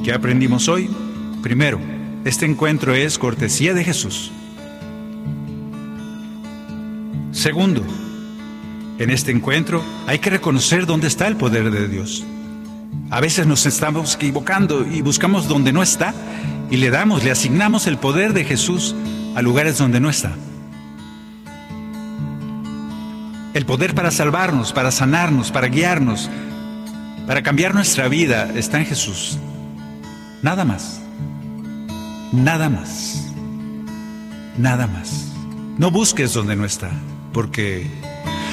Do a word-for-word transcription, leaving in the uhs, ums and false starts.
¿Qué aprendimos hoy? Primero, este encuentro es cortesía de Jesús. Segundo, en este encuentro hay que reconocer dónde está el poder de Dios. A veces nos estamos equivocando y buscamos donde no está y le damos, le asignamos el poder de Jesús a lugares donde no está. El poder para salvarnos, para sanarnos, para guiarnos, para cambiar nuestra vida está en Jesús. Nada más. Nada más. Nada más. No busques donde no está, porque